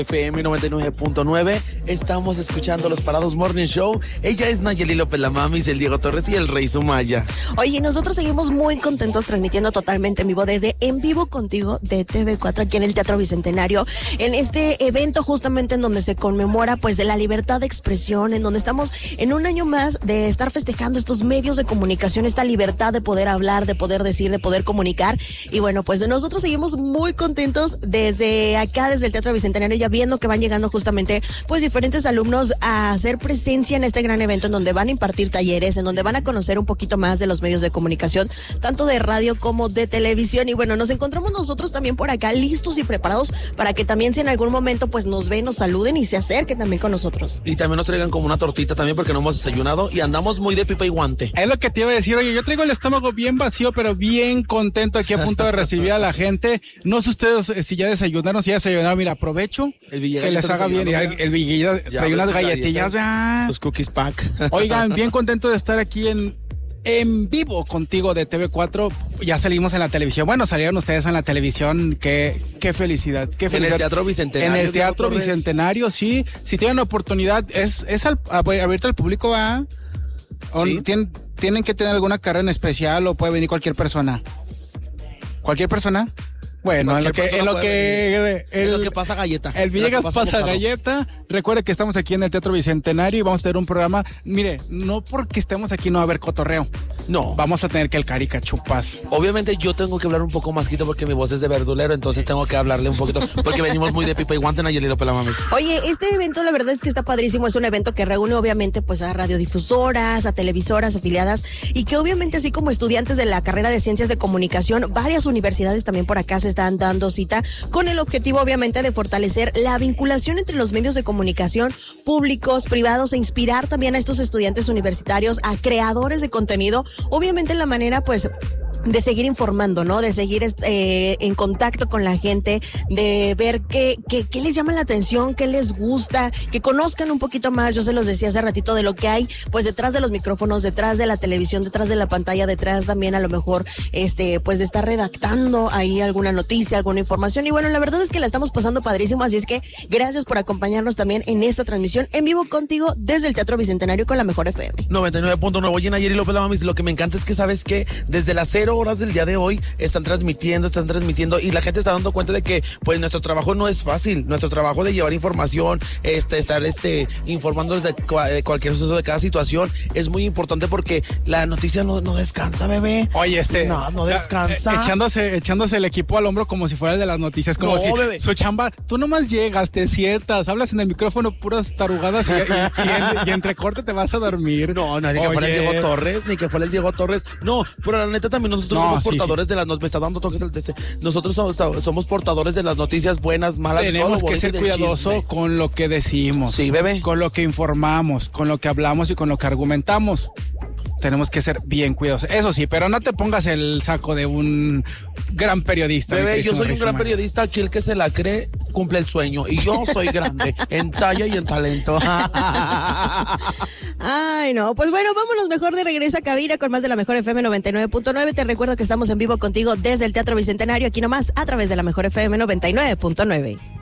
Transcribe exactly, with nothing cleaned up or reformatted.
F M noventa y nueve punto nueve, estamos escuchando Los Parados Morning Show. Ella es Nayeli López, la Mamis, el Diego Torres y el Rey Sumaya. Oye, nosotros seguimos muy contentos transmitiendo totalmente en vivo desde En Vivo Contigo de T V cuatro aquí en el Teatro Bicentenario, en este evento justamente en donde se conmemora pues de la libertad de expresión, en donde estamos en un año más de estar festejando estos medios de comunicación, esta libertad de poder hablar, de poder decir, de poder comunicar. Y bueno, pues nosotros seguimos muy contentos desde acá, desde el Teatro Bicentenario, ya viendo que van llegando justamente pues diferentes alumnos a hacer presencia en este gran evento en donde van a impartir talleres, en donde van a conocer un poquito más de los medios de comunicación, tanto de radio como de televisión. Y bueno, nos encontramos nosotros también por acá listos y preparados para que también si en algún momento pues nos ven, nos saluden y se acerquen también con nosotros. Y también nos traigan como una tortita también porque no hemos desayunado y andamos muy de pipa y guante. Es lo que te iba a decir, oye, yo traigo el estómago bien vacío, pero bien contento aquí a punto de recibir a la gente. No sé ustedes eh, si ya desayunaron, si ya desayunaron, mira, aprovecho. El que les haga bien. Y el, el Villegas trae unas galletillas, ¿verdad? Sus cookies pack. Oigan, bien contento de estar aquí en En Vivo Contigo de T V cuatro. Ya salimos en la televisión. Bueno, salieron ustedes en la televisión. Qué, qué felicidad. Qué felicidad. En el Teatro Bicentenario. En el Teatro Bicentenario, sí. Si tienen la oportunidad, es, es al, abierto al público, ¿va? ¿Sí? ¿Tienen, ¿Tienen que tener alguna carrera en especial o puede venir cualquier persona? ¿Cualquier persona? Bueno, en lo que, en lo que, el, en lo que pasa galleta. El Villegas pasa, pasa galleta. Recuerde que estamos aquí en el Teatro Bicentenario y vamos a tener un programa. Mire, no porque estemos aquí no va a haber cotorreo. No. Vamos a tener que el caricachupas. Obviamente yo tengo que hablar un poco más quito porque mi voz es de verdulero, entonces tengo que hablarle un poquito porque venimos muy de pipa y guante, Nayeli López, la Mamis. Oye, este evento la verdad es que está padrísimo. Es un evento que reúne obviamente pues a radiodifusoras, a televisoras afiliadas y que obviamente así como estudiantes de la carrera de Ciencias de Comunicación, varias universidades también por acá se están dando cita con el objetivo obviamente de fortalecer la vinculación entre los medios de comunicación públicos, privados e inspirar también a estos estudiantes universitarios, a creadores de contenido, obviamente en la manera pues de seguir informando, ¿no? De seguir eh, en contacto con la gente, de ver qué, qué, qué les llama la atención, qué les gusta, que conozcan un poquito más, yo se los decía hace ratito, de lo que hay, pues detrás de los micrófonos, detrás de la televisión, detrás de la pantalla, detrás también a lo mejor, este, pues de estar redactando ahí alguna noticia, alguna información. Y bueno, la verdad es que la estamos pasando padrísimo, así es que gracias por acompañarnos también en esta transmisión en vivo contigo desde el Teatro Bicentenario con la mejor F M. noventa y nueve punto nueve. Oye, Nayeli López, la Mamis, lo que me encanta es que sabes que desde las cero horas del día de hoy están transmitiendo, están transmitiendo y la gente está dando cuenta de que pues nuestro trabajo no es fácil, nuestro trabajo de llevar información, este, estar este, informándoles de, de cualquier suceso de cada situación es muy importante porque la noticia no, no descansa, bebé. Oye, este. No, no descansa. Eh, echándose, echándose el equipo al hombro como si fuera el de las noticias, como no, si bebé. Su chamba, tú nomás llegas, te sientas, hablas en el micrófono puras tarugadas y, y, y, en, y entre corte te vas a dormir. No, no, ni que fuera el Diego Torres, ni que fuera el Diego Torres. No, pero la neta también nosotros no, somos sí, portadores sí. de las noticias. Me está dando toques el teste. Nosotros somos, somos portadores de las noticias buenas, malas. Tenemos que ser cuidadosos con lo que decimos. Sí, bebé. Con lo que informamos, con lo que hablamos y con lo que argumentamos. Tenemos que ser bien cuidadosos. Eso sí, pero no te pongas el saco de un gran periodista. Bebé, yo soy un gran periodista. Aquí el que se la cree cumple el sueño. Y yo soy grande en talla y en talento. Ay, no. Pues bueno, vámonos mejor de regreso a cabina con más de la mejor F M noventa y nueve punto nueve. Te recuerdo que estamos en vivo contigo desde el Teatro Bicentenario, aquí nomás a través de la mejor F M noventa y nueve punto nueve.